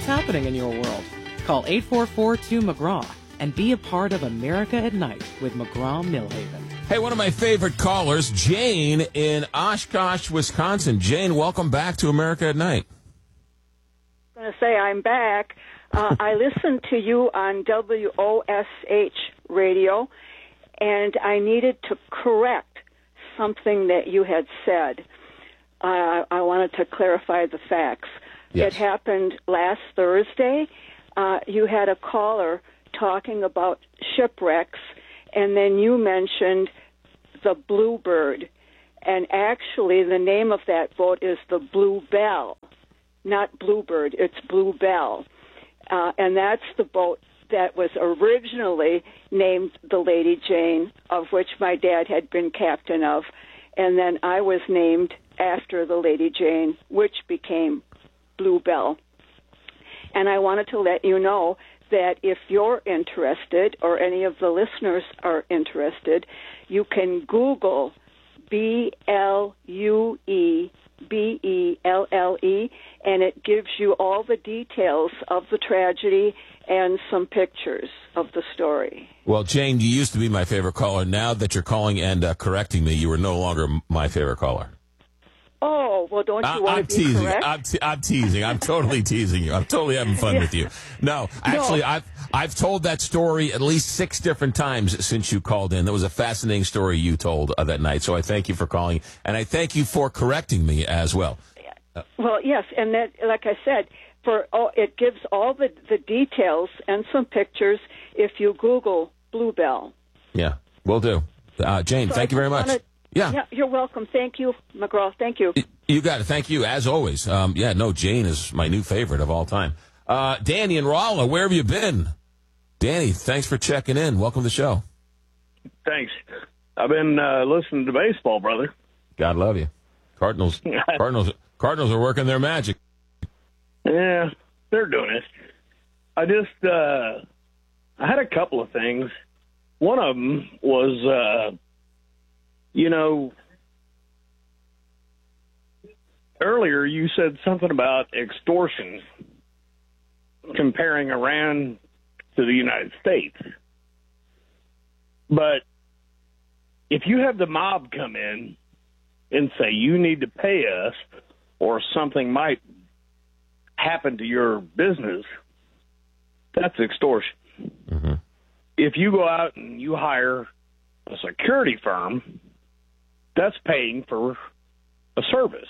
happening in your world. Call 844-2-McGraw and be a part of America at Night with McGraw-Millhaven. Hey, one of my favorite callers, Jane in Oshkosh, Wisconsin. Jane, welcome back to America at Night. I'm going to say I'm back. I listened to you on WOSH radio, and I needed to correct something that you had said. I wanted to clarify the facts. Yes. It happened last Thursday. You had a caller talking about shipwrecks, and then you mentioned the Bluebird. And actually, the name of that boat is the Bluebell, not Bluebird. It's Bluebell. And that's the boat that was originally named the Lady Jane, of which my dad had been captain of. And then I was named after the Lady Jane, which became Bluebell. And I wanted to let you know that if you're interested, or any of the listeners are interested, you can Google Bluebelle, and it gives you all the details of the tragedy and some pictures of the story. Well, Jane, you used to be my favorite caller. Now that you're calling and correcting me, you are no longer my favorite caller. Oh, well, don't you want to be correct? I'm teasing. I'm totally teasing you. I'm totally having fun with you. No, actually, No. I've told that story at least 6 different times since you called in. That was a fascinating story you told that night. So I thank you for calling, and I thank you for correcting me as well. Well, yes, and that, like I said, it gives all the details and some pictures if you Google Bluebell. Yeah, will do. Jane, So thank you very much. Yeah, you're welcome. Thank you, McGraw. Thank you. You got it. Thank you, as always. Jane is my new favorite of all time. Danny and Rolla, where have you been? Danny, thanks for checking in. Welcome to the show. Thanks. I've been listening to baseball, brother. God love you. Cardinals are working their magic. Yeah, they're doing it. I had a couple of things. One of them was, earlier you said something about extortion, comparing Iran to the United States. But if you have the mob come in and say, you need to pay us or something might happen to your business, that's extortion. Mm-hmm. If you go out and you hire a security firm, that's paying for a service.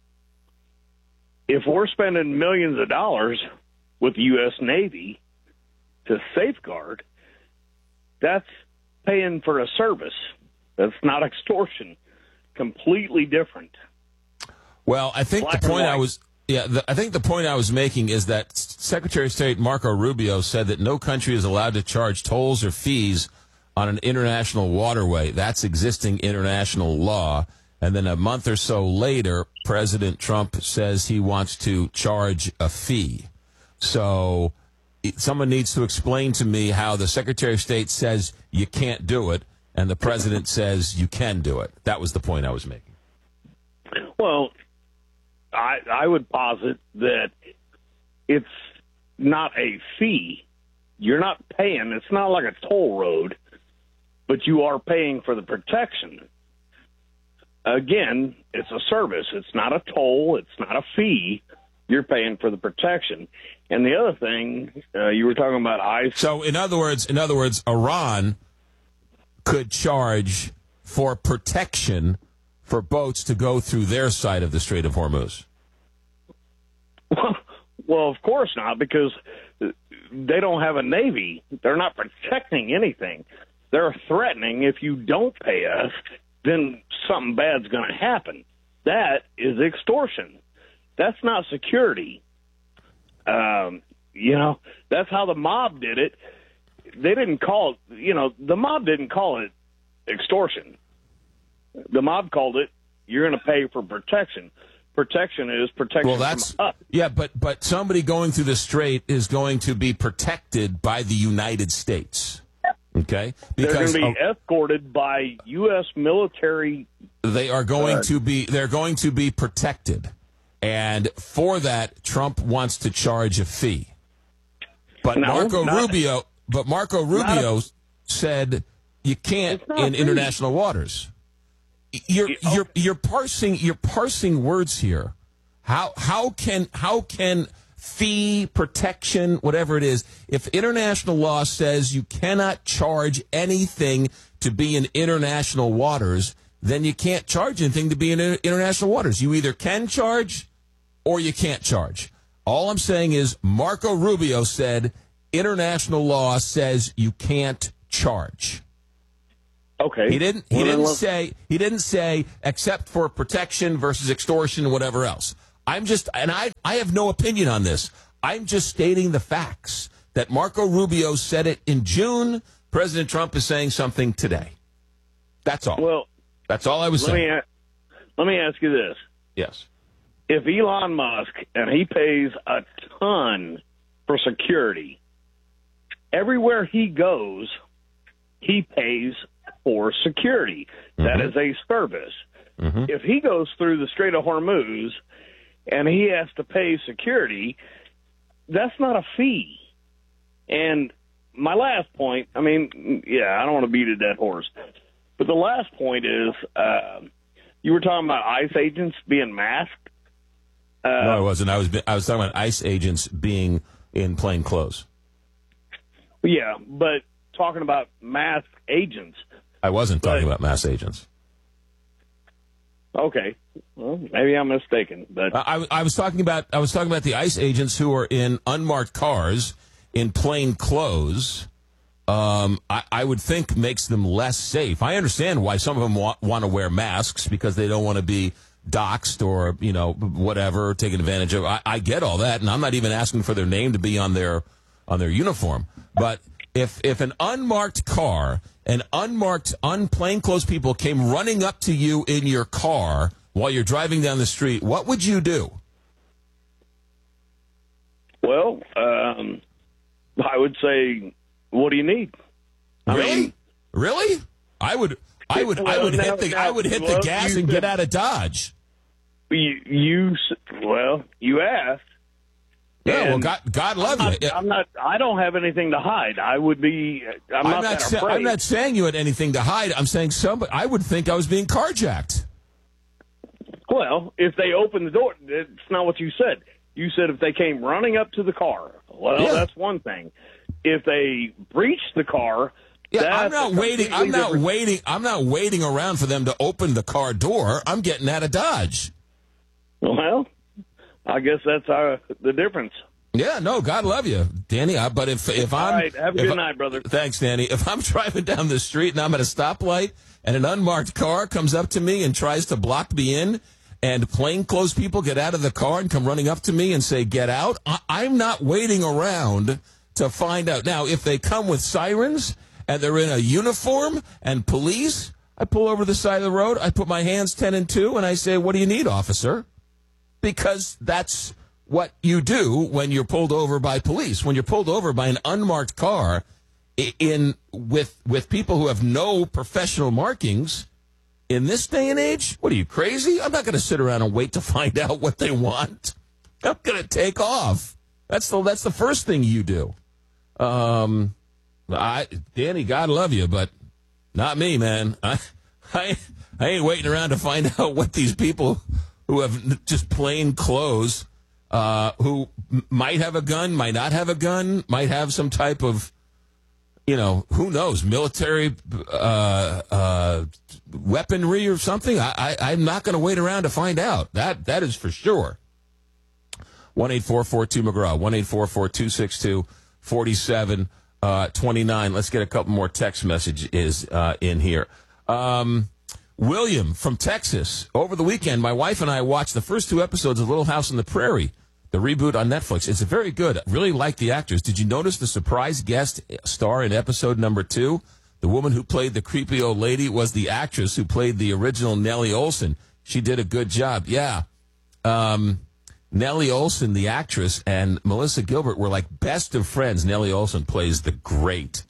If we're spending millions of dollars with the U.S. Navy to safeguard, that's paying for a service. That's not extortion. Completely different. Well, I think the point I was making is that Secretary of State Marco Rubio said that no country is allowed to charge tolls or fees on an international waterway. That's existing international law. And then a month or so later, President Trump says he wants to charge a fee. So someone needs to explain to me how the Secretary of State says you can't do it and the President says you can do it. That was the point I was making. Well, I would posit that it's not a fee. You're not paying. It's not like a toll road, but you are paying for the protection. Again, it's a service. It's not a toll. It's not a fee. You're paying for the protection. And the other thing, you were talking about ICE. So, in other words, Iran could charge for protection for boats to go through their side of the Strait of Hormuz. Well, of course not, because they don't have a navy. They're not protecting anything. They're threatening, if you don't pay us, then something bad's going to happen. That is extortion. That's not security. That's how the mob did it. They didn't call it, the mob didn't call it extortion. The mob called it, you're going to pay for protection. Protection is protection from us. Yeah, but somebody going through the strait is going to be protected by the United States. Okay? Because they're going to be escorted by U.S. military. They're going to be protected. And for that, Trump wants to charge a fee. But Marco Rubio said you can't in international waters. You're parsing words here. How can fee, protection, whatever it is, if international law says you cannot charge anything to be in international waters, then you can't charge anything to be in international waters. You either can charge or you can't charge. All I'm saying is Marco Rubio said international law says you can't charge. Okay. He didn't say except for protection versus extortion and whatever else. I have no opinion on this. I'm just stating the facts that Marco Rubio said it in June. President Trump is saying something today. That's all. Well, that's all I was saying. Let me ask you this. Yes. If Elon Musk, and he pays a ton for security, everywhere he goes, he pays for security. Mm-hmm. That is a service. Mm-hmm. If he goes through the Strait of Hormuz and he has to pay security, that's not a fee. And my last point, I don't want to beat a dead horse, but the last point is you were talking about ICE agents being masked. No, I wasn't. I was talking about ICE agents being in plain clothes. Yeah, but talking about masked agents. I wasn't talking about masked agents. Okay, well, maybe I'm mistaken. But I was talking about the ICE agents who are in unmarked cars in plain clothes. I would think makes them less safe. I understand why some of them want to wear masks because they don't want to be doxxed or whatever, taken advantage of. I get all that, and I'm not even asking for their name to be on their uniform. But if an unmarked car and plainclothes people came running up to you in your car while you're driving down the street, what would you do? Well, I would say, what do you need? Really? I would hit the gas and get out of Dodge. You asked. Yeah, well, God love you. I don't have anything to hide. I'm not that afraid. I'm not saying you had anything to hide. I'm saying I would think I was being carjacked. Well, if they open the door, it's not what you said. You said if they came running up to the car. Well, yeah. That's one thing. If they breached the car, I'm not waiting around for them to open the car door. I'm getting out of Dodge. Well, I guess that's the difference. Yeah, no, God love you, Danny. But if I'm all right, have a good night, brother. Thanks, Danny. If I'm driving down the street and I'm at a stoplight and an unmarked car comes up to me and tries to block me in, and plainclothes people get out of the car and come running up to me and say, "Get out," I'm not waiting around to find out. Now, if they come with sirens and they're in a uniform and police, I pull over the side of the road, I put my hands 10 and 2, and I say, "What do you need, officer?" Because that's what you do when you're pulled over by police. When you're pulled over by an unmarked car with people who have no professional markings, in this day and age, what are you, crazy? I'm not going to sit around and wait to find out what they want. I'm going to take off. That's the first thing you do. Danny, God love you, but not me, man. I ain't waiting around to find out what these people who have just plain clothes, who might have a gun, might not have a gun, might have some type of, who knows, military weaponry or something. I'm not going to wait around to find out. That is for sure. 1-844-2-McGraw, 1-844-262-4729. Let's get a couple more text messages in here. William from Texas. Over the weekend, my wife and I watched the first 2 episodes of Little House on the Prairie, the reboot on Netflix. It's very good. Really like the actors. Did you notice the surprise guest star in episode number 2? The woman who played the creepy old lady was the actress who played the original Nellie Olson. She did a good job. Yeah. Nellie Olson, the actress, and Melissa Gilbert were like best of friends. Nellie Olson plays the great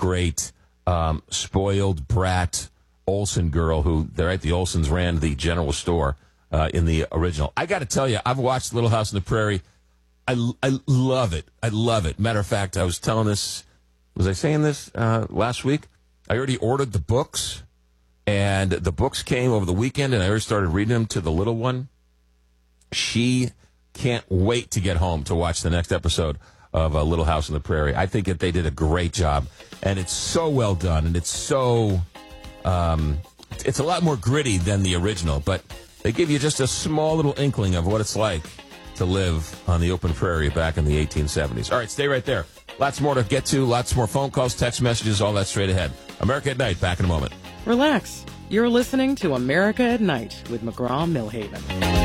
spoiled brat Olsen girl who, the Olsons ran the general store in the original. I got to tell you, I've watched Little House on the Prairie. I love it. I love it. Matter of fact, I was telling this, was I saying this last week? I already ordered the books, and the books came over the weekend, and I already started reading them to the little one. She can't wait to get home to watch the next episode of Little House on the Prairie. I think that they did a great job, and it's so well done, and it's so, it's a lot more gritty than the original, but they give you just a small little inkling of what it's like to live on the open prairie back in the 1870s. All right, stay right there. Lots more to get to, lots more phone calls, text messages, all that straight ahead. America at Night, back in a moment. Relax. You're listening to America at Night with McGraw-Milhaven.